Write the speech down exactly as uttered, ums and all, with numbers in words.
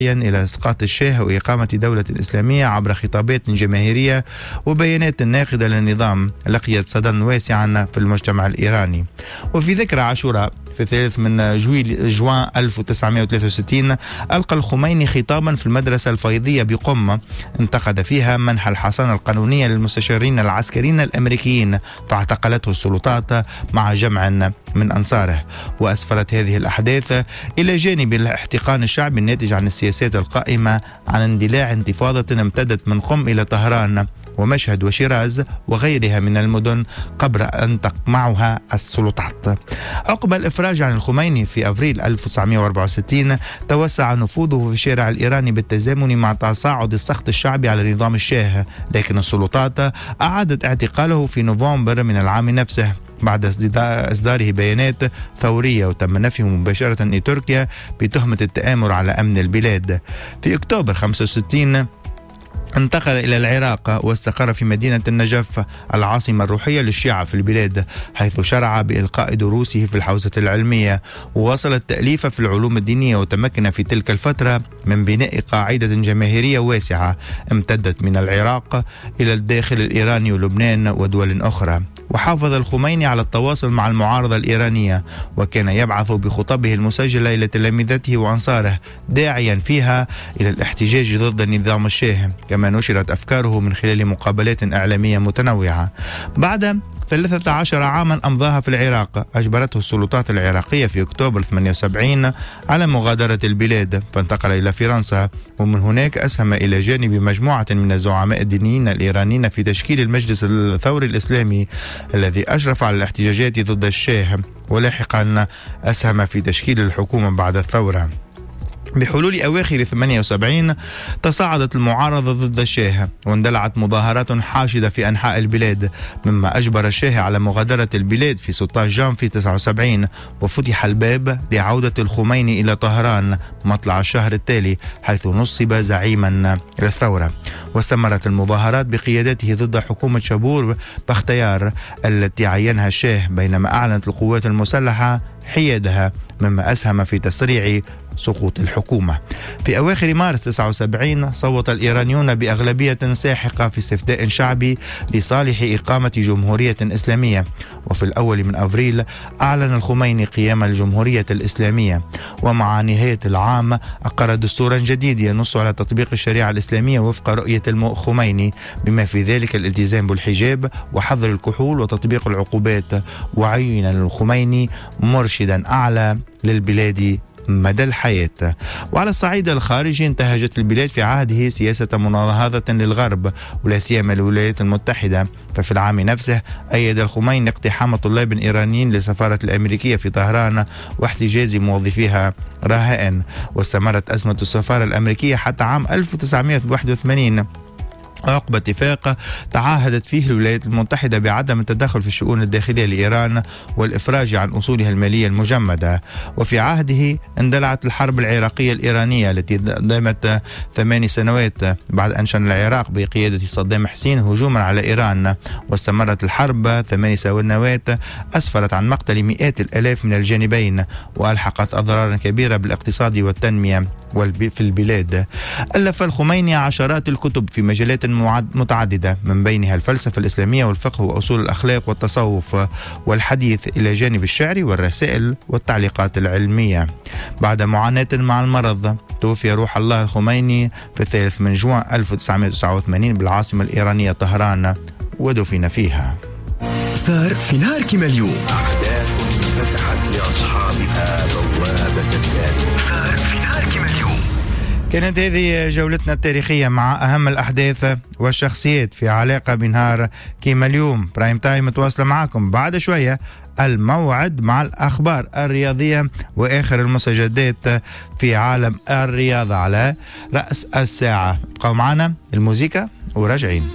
إلى إسقاط الشاه وإقامة دولة إسلامية عبر خطابات جماهيرية وبيانات ناقدة للنظام لقيت صدى واسعا في المجتمع الإيراني. وفي ذكرى عاشوراء في الثالث من جويل جوان ألف وتسعمائة وثلاثة وستين ألقى الخميني خطابا في المدرسة الفيضية بقم انتقد فيها منح الحصانة القانونية للمستشارين العسكريين الأمريكيين فاعتقلته السلطات مع جمع من أنصاره. وأسفرت هذه الأحداث إلى جانب الاحتقان الشعبي الناتج عن السياسات القائمة عن اندلاع انتفاضة امتدت من قم إلى طهران ومشهد وشيراز وغيرها من المدن قبل أن تقمعها السلطات. عقب الإفراج عن الخميني في أفريل ألف وتسعمائة وأربعة وستين توسع نفوذه في الشارع الإيراني بالتزامن مع تصاعد السخط الشعبي على نظام الشاه، لكن السلطات أعادت اعتقاله في نوفمبر من العام نفسه بعد إصداره بيانات ثورية وتم نفيه مباشرة لتركيا بتهمة التآمر على أمن البلاد. في أكتوبر خمسة وستين انتقل إلى العراق واستقر في مدينة النجف العاصمة الروحية للشيعة في البلاد، حيث شرع بإلقاء دروسه في الحوزة العلمية وواصل التأليف في العلوم الدينية، وتمكن في تلك الفترة من بناء قاعدة جماهيرية واسعة امتدت من العراق إلى الداخل الإيراني ولبنان ودول أخرى. وحافظ الخميني على التواصل مع المعارضة الإيرانية، وكان يبعث بخطبه المسجلة إلى تلامذته وأنصاره داعيا فيها إلى الاحتجاج ضد نظام الشاه، كما نشرت أفكاره من خلال مقابلات إعلامية متنوعة. بعد ثلاثة عشر عاما أمضاها في العراق أجبرته السلطات العراقية في أكتوبر ثمانية وسبعين على مغادرة البلاد، فانتقل إلى فرنسا، ومن هناك أسهم إلى جانب مجموعة من الزعماء الدينيين الإيرانيين في تشكيل المجلس الثوري الإسلامي الذي أشرف على الاحتجاجات ضد الشاه، ولاحقا أسهم في تشكيل الحكومة بعد الثورة. بحلول أواخر ثمانية وسبعين تصاعدت المعارضة ضد الشاه واندلعت مظاهرات حاشدة في أنحاء البلاد، مما أجبر الشاه على مغادرة البلاد في ستة عشر جانفي تسعة وسبعين، وفتح الباب لعودة الخميني إلى طهران مطلع الشهر التالي حيث نصب زعيما للثورة. واستمرت المظاهرات بقيادته ضد حكومة شابور بختيار التي عينها الشاه، بينما أعلنت القوات المسلحة حيادها، مما أسهم في تسريع سقوط الحكومة. في أواخر مارس تسعة وسبعين صوت الإيرانيون بأغلبية ساحقة في استفتاء شعبي لصالح إقامة جمهورية إسلامية، وفي الأول من أفريل أعلن الخميني قيام الجمهورية الإسلامية. ومع نهاية العام أقر دستورا جديد ينص على تطبيق الشريعة الإسلامية وفق رؤية الخميني، بما في ذلك الالتزام بالحجاب وحظر الكحول وتطبيق العقوبات. وعين الخميني مرشدا أعلى للبلاد مدى الحياة. وعلى الصعيد الخارجي انتهجت البلاد في عهده سياسة مناهضة للغرب ولا سيما الولايات المتحدة، ففي العام نفسه أيد الخميني اقتحام طلاب إيرانيين للسفارة الأمريكية في طهران واحتجاز موظفيها رهائن. واستمرت أزمة السفارة الأمريكية حتى عام ألف وتسعمائة وواحد وثمانين عقب اتفاق تعهدت فيه الولايات المتحدة بعدم التدخل في الشؤون الداخلية لإيران والإفراج عن أصولها المالية المجمدة. وفي عهده اندلعت الحرب العراقية الإيرانية التي دامت ثماني سنوات بعد أن شن العراق بقيادة صدام حسين هجوما على إيران. واستمرت الحرب ثماني سنوات أسفرت عن مقتل مئات الآلاف من الجانبين، وألحقت أضرارا كبيرة بالاقتصاد والتنمية في البلاد. ألف الخميني عشرات الكتب في مجالات متعددة، من بينها الفلسفة الإسلامية والفقه وأصول الأخلاق والتصوف والحديث، إلى جانب الشعر والرسائل والتعليقات العلمية. بعد معاناة مع المرض توفي روح الله الخميني في الثالث من جوان ألف وتسعمائة وتسعة وثمانين بالعاصمة الإيرانية طهران، ودفن فيها. صار في نهار كما اليوم أحداث فتحت لأصحابها بوابة التاريخ. صار في نهار كما اليوم. كانت هذه جولتنا التاريخية مع أهم الأحداث والشخصيات في علاقة بنهار كيما اليوم. برايم تايم متواصلة معكم بعد شوية الموعد مع الأخبار الرياضية وآخر المستجدات في عالم الرياضة على رأس الساعة. بقوا معنا الموسيقى وراجعين.